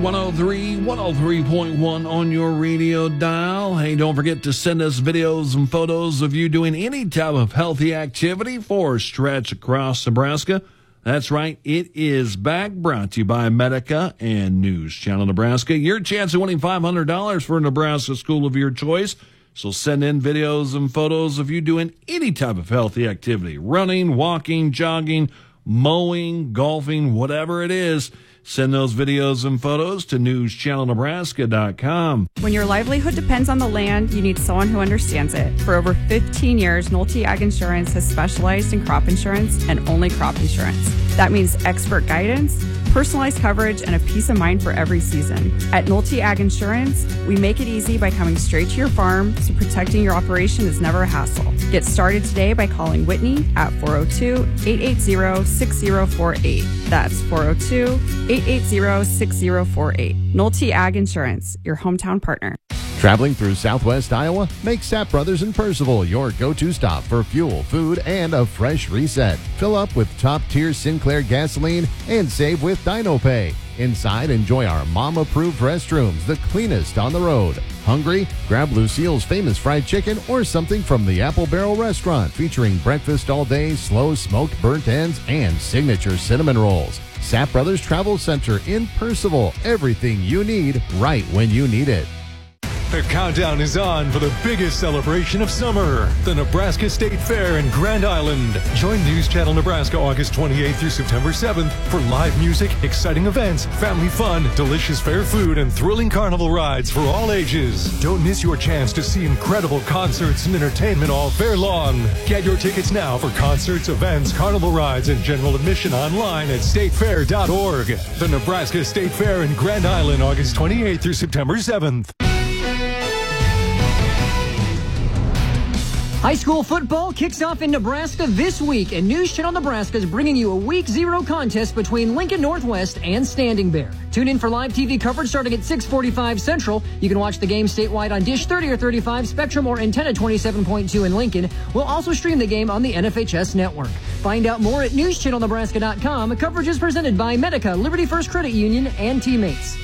103, 103.1 on your radio dial. Hey, don't forget to send us videos and photos of you doing any type of healthy activity for Stretch Across Nebraska. That's right, it is back, brought to you by Medica and News Channel Nebraska. Your chance of winning $500 for a Nebraska school of your choice. So send in videos and photos of you doing any type of healthy activity, running, walking, jogging, mowing, golfing, whatever it is. Send those videos and photos to newschannelnebraska.com. When your livelihood depends on the land, you need someone who understands it. For over 15 years, Nolte Ag Insurance has specialized in crop insurance and only crop insurance. That means expert guidance, personalized coverage, and a peace of mind for every season. At Nolte Ag Insurance, we make it easy by coming straight to your farm, so protecting your operation is never a hassle. Get started today by calling Whitney at 402-880-6048. That's 402-880-6048. Nolte Ag Insurance, your hometown partner. Traveling through Southwest Iowa? Make Sapp Brothers in Percival your go-to stop for fuel, food, and a fresh reset. Fill up with top-tier Sinclair gasoline and save with DinoPay. Inside, enjoy our mom-approved restrooms, the cleanest on the road. Hungry? Grab Lucille's famous fried chicken or something from the Apple Barrel restaurant, featuring breakfast all day, slow smoked burnt ends, and signature cinnamon rolls. Sapp Brothers Travel Center in Percival. Everything you need right when you need it. The countdown is on for the biggest celebration of summer, the Nebraska State Fair in Grand Island. Join News Channel Nebraska August 28th through September 7th for live music, exciting events, family fun, delicious fair food, and thrilling carnival rides for all ages. Don't miss your chance to see incredible concerts and entertainment all fair long. Get your tickets now for concerts, events, carnival rides, and general admission online at statefair.org. The Nebraska State Fair in Grand Island, August 28th through September 7th. High school football kicks off in Nebraska this week, and News Channel Nebraska is bringing you a Week 0 contest between Lincoln Northwest and Standing Bear. Tune in for live TV coverage starting at 6:45 Central. You can watch the game statewide on Dish 30 or 35, Spectrum, or Antenna 27.2 in Lincoln. We'll also stream the game on the NFHS network. Find out more at newschannelnebraska.com. Coverage is presented by Medica, Liberty First Credit Union, and Teammates.